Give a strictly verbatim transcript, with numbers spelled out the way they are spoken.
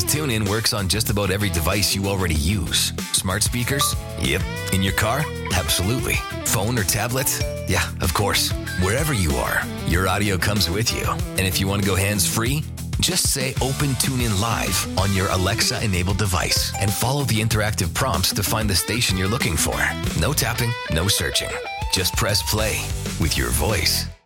Alexa's TuneIn works on just about every device you already use. Smart speakers? Yep. In your car? Absolutely. Phone or tablet? Yeah, of course. Wherever you are, your audio comes with you. And if you want to go hands-free, just say Open TuneIn Live on your Alexa-enabled device and follow the interactive prompts to find the station you're looking for. No tapping, no searching. Just press play with your voice.